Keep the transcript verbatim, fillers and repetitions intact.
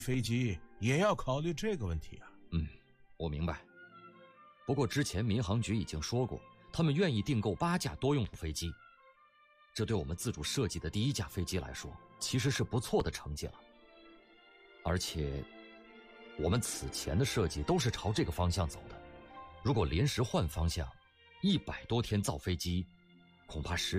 飞机也要考虑这个问题啊。 嗯，我明白。不过之前民航局已经说过，他们愿意订购八架多用途飞机，这对我们自主设计的第一架飞机来说，其实是不错的成绩了。而且，我们此前的设计都是朝这个方向走的，如果临时换方向，一百多天造飞机，恐怕时